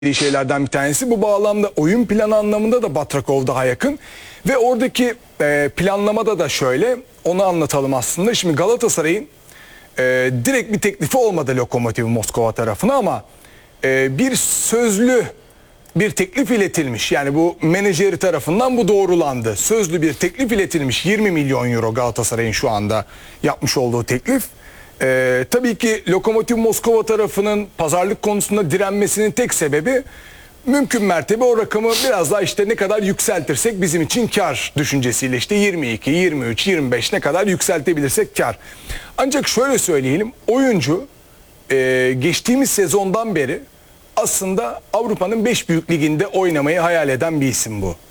şeylerden bir tanesi. Bu bağlamda oyun planı anlamında da Batrakov daha yakın. Ve oradaki planlamada da şöyle, onu anlatalım aslında. Şimdi Galatasaray'ın direkt bir teklifi olmadı Lokomotiv Moskova tarafına ama bir sözlü bir teklif iletilmiş. Yani bu menajeri tarafından bu doğrulandı. Sözlü bir teklif iletilmiş. 20 milyon euro Galatasaray'ın şu anda yapmış olduğu teklif. Tabii ki Lokomotiv Moskova tarafının pazarlık konusunda direnmesinin tek sebebi mümkün mertebe o rakamı biraz daha işte ne kadar yükseltirsek bizim için kar düşüncesiyle işte 22, 23, 25 ne kadar yükseltebilirsek kar. Ancak şöyle söyleyelim, oyuncu geçtiğimiz sezondan beri aslında Avrupa'nın 5 büyük liginde oynamayı hayal eden bir isim bu.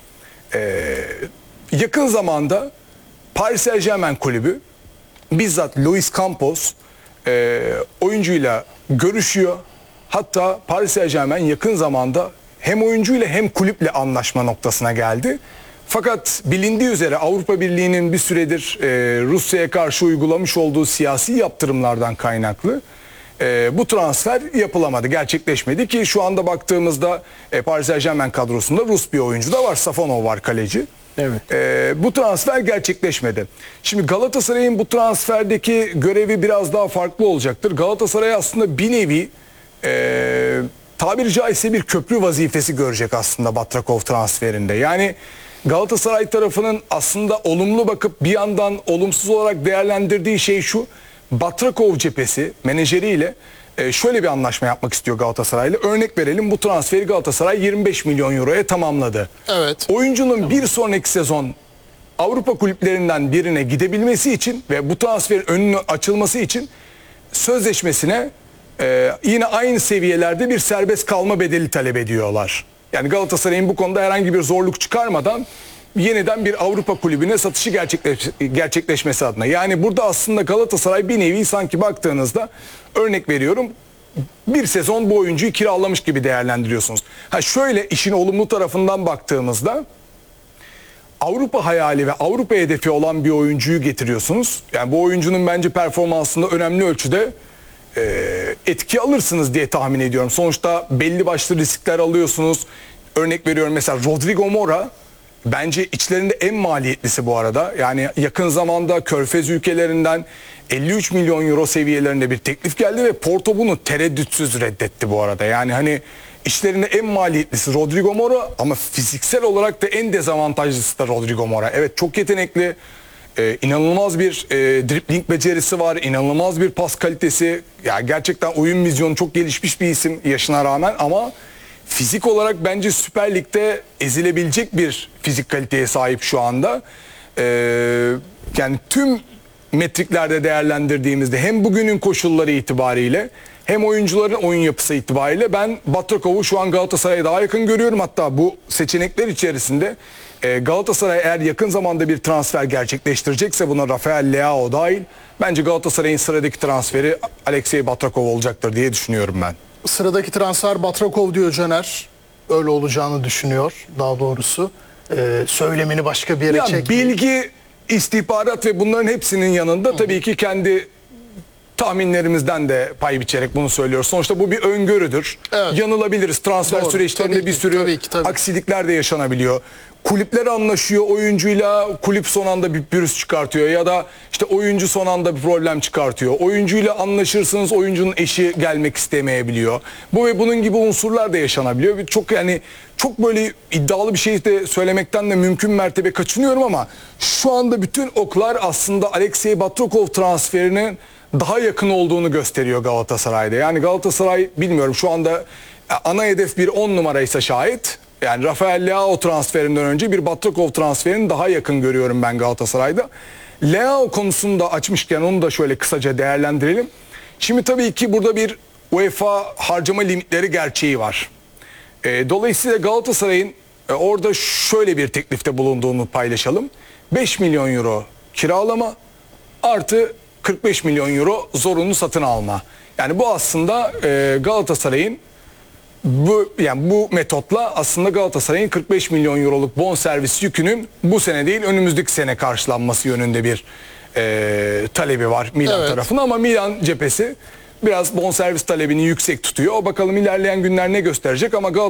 Yakın zamanda Paris Saint-Germain kulübü bizzat Luis Campos oyuncuyla görüşüyor. Hatta Paris Saint-Germain yakın zamanda hem oyuncuyla hem kulüple anlaşma noktasına geldi. Fakat bilindiği üzere Avrupa Birliği'nin bir süredir Rusya'ya karşı uygulamış olduğu siyasi yaptırımlardan kaynaklı bu transfer yapılamadı, gerçekleşmedi ki şu anda baktığımızda Paris Saint-Germain kadrosunda Rus bir oyuncu da var, Safonov var, kaleci. Evet. Bu transfer gerçekleşmedi. Şimdi Galatasaray'ın bu transferdeki görevi biraz daha farklı olacaktır. Galatasaray aslında bir nevi tabiri caizse bir köprü vazifesi görecek aslında Batrakov transferinde. Yani Galatasaray tarafının aslında olumlu bakıp bir yandan olumsuz olarak değerlendirdiği şey şu: Batrakov cephesi menajeriyle şöyle bir anlaşma yapmak istiyor Galatasaray'la. Örnek verelim, bu transferi Galatasaray 25 milyon euroya tamamladı. Evet. Oyuncunun bir sonraki sezon Avrupa kulüplerinden birine gidebilmesi için ve bu transferin önünün açılması için sözleşmesine yine aynı seviyelerde bir serbest kalma bedeli talep ediyorlar. Yani Galatasaray'ın bu konuda herhangi bir zorluk çıkarmadan yeniden bir Avrupa kulübüne satışı gerçekleşmesi adına. Yani burada aslında Galatasaray bir nevi sanki baktığınızda, örnek veriyorum, bir sezon bu oyuncuyu kiralamış gibi değerlendiriyorsunuz. Şöyle işin olumlu tarafından baktığımızda Avrupa hayali ve Avrupa hedefi olan bir oyuncuyu getiriyorsunuz. Yani bu oyuncunun bence performansında önemli ölçüde etki alırsınız diye tahmin ediyorum. Sonuçta belli başlı riskler alıyorsunuz. Örnek veriyorum, mesela Rodrigo Mora bence içlerinde en maliyetlisi bu arada. Yani yakın zamanda Körfez ülkelerinden 53 milyon euro seviyelerinde bir teklif geldi ve Porto bunu tereddütsüz reddetti bu arada. Yani hani içlerinde en maliyetlisi Rodrigo Mora ama fiziksel olarak da en dezavantajlısı da Rodrigo Mora. Evet, çok yetenekli, inanılmaz bir dribling becerisi var, inanılmaz bir pas kalitesi. Yani gerçekten oyun vizyonu çok gelişmiş bir isim yaşına rağmen ama fizik olarak bence Süper Lig'de ezilebilecek bir fizik kaliteye sahip şu anda. Yani tüm metriklerde değerlendirdiğimizde hem bugünün koşulları itibariyle hem oyuncuların oyun yapısı itibariyle ben Batrakov'u şu an Galatasaray'a daha yakın görüyorum. Hatta bu seçenekler içerisinde Galatasaray eğer yakın zamanda bir transfer gerçekleştirecekse, buna Rafael Leao dahil, bence Galatasaray'ın sıradaki transferi Alexey Batrakov olacaktır diye düşünüyorum ben. Sıradaki transfer Batrakov diyor Caner. Öyle olacağını düşünüyor daha doğrusu. Söylemini başka bir yere çekmiyor. Bilgi, istihbarat ve bunların hepsinin yanında tabii ki kendi tahminlerimizden de pay biçerek bunu söylüyoruz. Sonuçta bu bir öngörüdür. Evet. Yanılabiliriz. Transfer süreçlerinde tabii bir sürü aksilikler de yaşanabiliyor. Kulüpler anlaşıyor oyuncuyla, kulüp son anda bir pürüz çıkartıyor ya da işte oyuncu son anda bir problem çıkartıyor. Oyuncuyla anlaşırsınız, oyuncunun eşi gelmek istemeyebiliyor. Bu ve bunun gibi unsurlar da yaşanabiliyor. Çok çok böyle iddialı bir şey de söylemekten de mümkün mertebe kaçınıyorum ama şu anda bütün oklar aslında Alexey Batrakov transferinin daha yakın olduğunu gösteriyor Galatasaray'da. Yani Galatasaray, bilmiyorum, şu anda ana hedef bir 10 numaraysa şayet, yani Rafael Leao transferinden önce bir Batrakov transferini daha yakın görüyorum ben Galatasaray'da. Leao konusunda açmışken onu da şöyle kısaca değerlendirelim. Şimdi tabii ki burada bir UEFA harcama limitleri gerçeği var. Dolayısıyla Galatasaray'ın orada şöyle bir teklifte bulunduğunu paylaşalım. 5 milyon euro kiralama artı 45 milyon euro zorunlu satın alma. Yani bu aslında Galatasaray'ın bu metotla aslında Galatasaray'ın 45 milyon euroluk bonservis yükünün bu sene değil önümüzdeki sene karşılanması yönünde bir talebi var Milan tarafına, ama Milan cephesi biraz bonservis talebini yüksek tutuyor. O bakalım ilerleyen günler ne gösterecek ama